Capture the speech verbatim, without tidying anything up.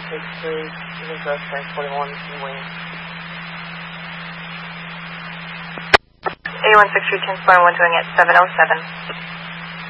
six three, reserve ten forty-one in Wayne. A one six three, ten forty-one, doing it seven oh seven.